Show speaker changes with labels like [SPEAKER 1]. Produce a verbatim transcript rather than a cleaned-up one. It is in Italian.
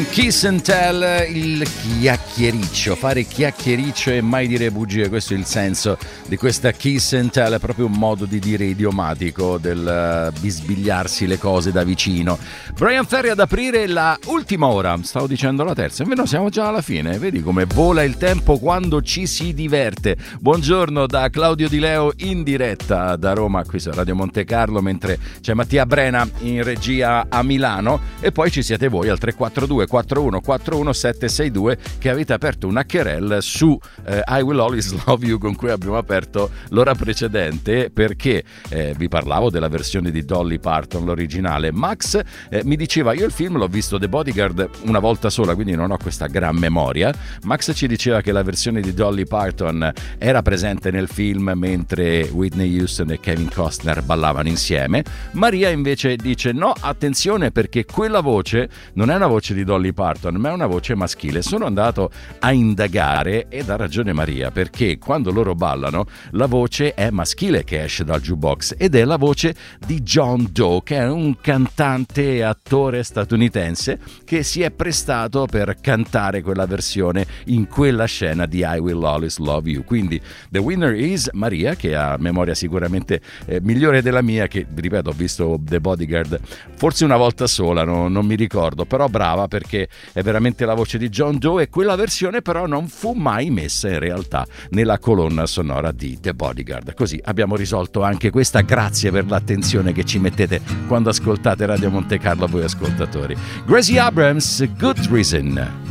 [SPEAKER 1] Kiss and Tell, il chiacchiericcio, fare chiacchiericcio e mai dire bugie, questo è il senso di questa Kiss and Tell, è proprio un modo di dire idiomatico del bisbigliarsi le cose da vicino. Brian Ferry ad aprire la ultima ora, stavo dicendo la terza, invece no, siamo già alla fine, vedi come vola il tempo quando ci si diverte. Buongiorno da Claudio Di Leo in diretta da Roma qui su Radio Monte Carlo, mentre c'è Mattia Brena in regia a Milano e poi ci siete voi al tre quattro due quattro uno quattro uno sette sei due che avete aperto una querel su eh, I Will Always Love You, con cui abbiamo aperto l'ora precedente, perché eh, vi parlavo della versione di Dolly Parton, l'originale. Max eh, mi diceva, io il film l'ho visto The Bodyguard una volta sola, quindi non ho questa gran memoria. Max ci diceva che la versione di Dolly Parton era presente nel film mentre Whitney Houston e Kevin Costner ballavano insieme. Maria invece dice no, attenzione, perché quella voce non è una voce di Dolly Parton, ma è una voce maschile. Sono andato a indagare ed ha ragione Maria, perché quando loro ballano la voce è maschile che esce dal jukebox ed è la voce di John Doe, che è un cantante e attore statunitense che si è prestato per cantare quella versione in quella scena di I Will Always Love You. Quindi the winner is Maria, che ha memoria sicuramente eh, migliore della mia, che ripeto ho visto The Bodyguard forse una volta sola, no, non mi ricordo, però brava, perché è veramente la voce di John Doe, e quella versione però non fu mai messa in realtà nella colonna sonora di The Bodyguard. Così abbiamo risolto anche questa. Grazie per l'attenzione che ci mettete quando ascoltate Radio Monte Carlo, voi ascoltatori. Gracie Abrams, Good Reason.